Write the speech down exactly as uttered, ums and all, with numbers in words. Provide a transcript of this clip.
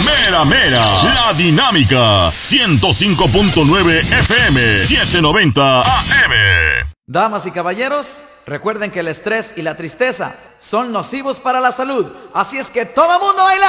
mera mera. La Dinámica. ciento cinco punto nueve F M. setecientos noventa A M. Damas y caballeros, recuerden que el estrés y la tristeza son nocivos para la salud. Así es que todo mundo baila.